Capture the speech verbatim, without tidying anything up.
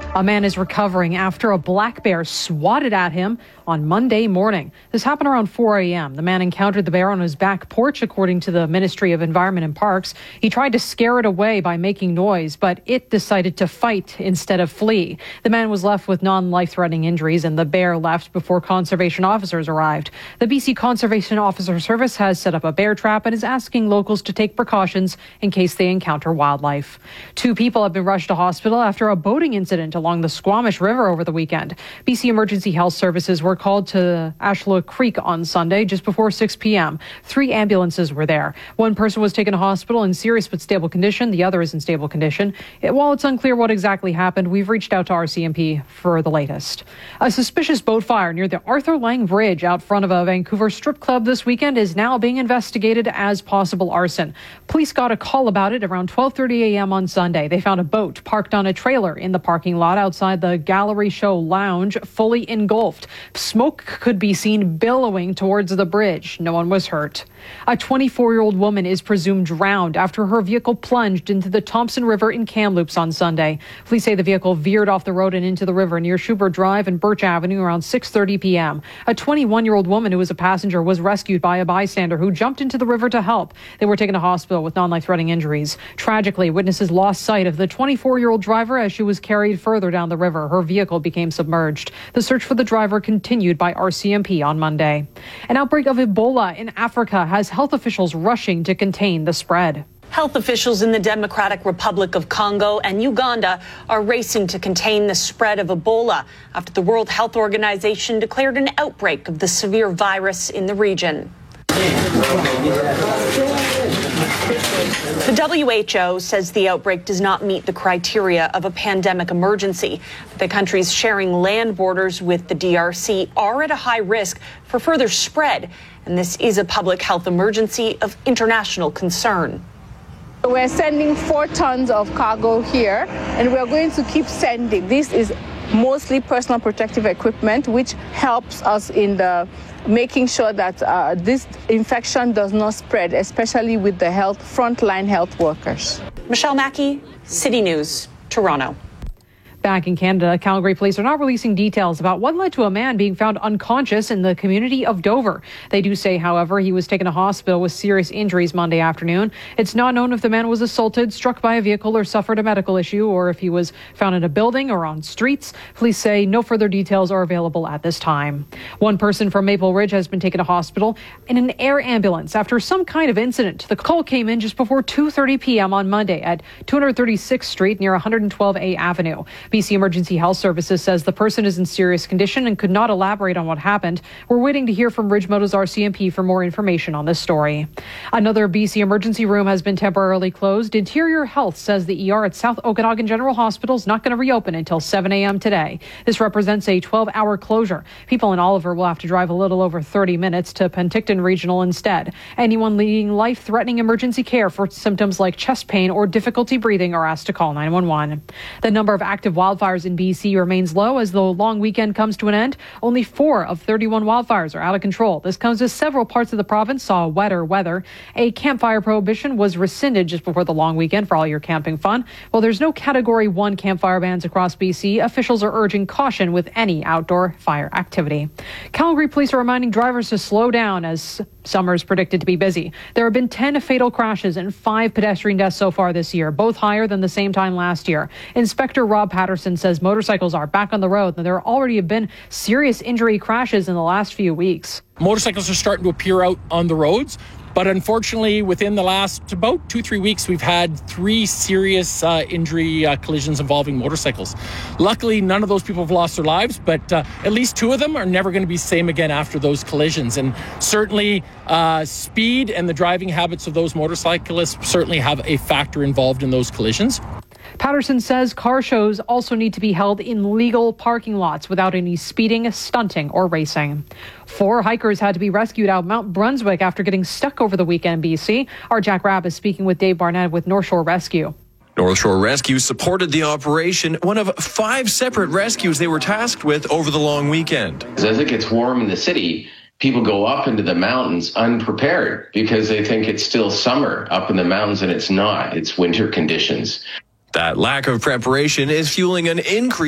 A man is recovering after a black bear swatted at him on Monday morning. This happened around four a.m. The man encountered the bear on his back porch, according to the Ministry of Environment and Parks. He tried to scare it away by making noise, but it decided to fight instead of flee. The man was left with non-life-threatening injuries, and the bear left before conservation officers arrived. The B C Conservation Officer Service has set up a bear trap and is asking locals to take precautions in case they encounter wildlife. Two people have been rushed to hospital after a boating incident along the Squamish River over the weekend. B C Emergency Health Services were called to Ashla Creek on Sunday just before six p.m. Three ambulances were there. One person was taken to hospital in serious but stable condition. The other is in stable condition. It, while it's unclear what exactly happened, we've reached out to R C M P for the latest. A suspicious boat fire near the Arthur Lang Bridge out front of a Vancouver strip club this weekend is now being investigated as possible arson. Police got a call about it around twelve thirty a.m. on Sunday. They found a boat parked on a trailer in the parking lot outside the Gallery Show Lounge, fully engulfed. Smoke could be seen billowing towards the bridge. No one was hurt. A twenty-four-year-old woman is presumed drowned after her vehicle plunged into the Thompson River in Kamloops on Sunday. Police say the vehicle veered off the road and into the river near Schubert Drive and Birch Avenue around six thirty p.m. A twenty-one-year-old woman who was a passenger was rescued by a bystander who jumped into the river to help. They were taken to hospital with non-life-threatening injuries. Tragically, witnesses lost sight of the twenty-four-year-old driver as she was carried further down the river. Her vehicle became submerged. The search for the driver continued by R C M P on Monday. An outbreak of Ebola in Africa has health officials rushing to contain the spread. Health officials in the Democratic Republic of Congo and Uganda are racing to contain the spread of Ebola after the World Health Organization declared an outbreak of the severe virus in the region. The W H O says the outbreak does not meet the criteria of a pandemic emergency. The countries sharing land borders with the D R C are at a high risk for further spread, and this is a public health emergency of international concern. We're sending four tons of cargo here, and we're going to keep sending. This is mostly personal protective equipment, which helps us in the making sure that uh, this infection does not spread, especially with the health frontline health workers. Michelle Mackey, City News, Toronto. Back in Canada, Calgary police are not releasing details about what led to a man being found unconscious in the community of Dover. They do say, however, he was taken to hospital with serious injuries Monday afternoon. It's not known if the man was assaulted, struck by a vehicle, or suffered a medical issue, or if he was found in a building or on streets. Police say no further details are available at this time. One person from Maple Ridge has been taken to hospital in an air ambulance after some kind of incident. The call came in just before two thirty p.m. on Monday at two thirty-sixth Street near one twelve A Avenue. B C Emergency Health Services says the person is in serious condition and could not elaborate on what happened. We're waiting to hear from Ridgemotors R C M P for more information on this story. Another B C emergency room has been temporarily closed. Interior Health says the E R at South Okanagan General Hospital is not going to reopen until seven a.m. today. This represents a twelve-hour closure. People in Oliver will have to drive a little over thirty minutes to Penticton Regional instead. Anyone needing life-threatening emergency care for symptoms like chest pain or difficulty breathing are asked to call nine one one. The number of active wildfires in B C remains low as the long weekend comes to an end. Only four of thirty-one wildfires are out of control. This comes as several parts of the province saw wetter weather. A campfire prohibition was rescinded just before the long weekend for all your camping fun. While there's no Category one campfire bans across B C, officials are urging caution with any outdoor fire activity. Calgary police are reminding drivers to slow down as summer is predicted to be busy. There have been ten fatal crashes and five pedestrian deaths so far this year, both higher than the same time last year. Inspector Rob Patterson says motorcycles are back on the road and there already have been serious injury crashes in the last few weeks. Motorcycles are starting to appear out on the roads, but unfortunately within the last about two, three weeks, we've had three serious uh, injury uh, collisions involving motorcycles. Luckily, none of those people have lost their lives, but uh, at least two of them are never going to be the same again after those collisions. And certainly uh, speed and the driving habits of those motorcyclists certainly have a factor involved in those collisions. Patterson says car shows also need to be held in legal parking lots without any speeding, stunting, or racing. Four hikers had to be rescued out of Mount Brunswick after getting stuck over the weekend in B C. Our Jack Rabb is speaking with Dave Barnett with North Shore Rescue. North Shore Rescue supported the operation, one of five separate rescues they were tasked with over the long weekend. As it gets warm in the city, people go up into the mountains unprepared because they think it's still summer up in the mountains, and it's not. It's winter conditions. That lack of preparation is fueling an increase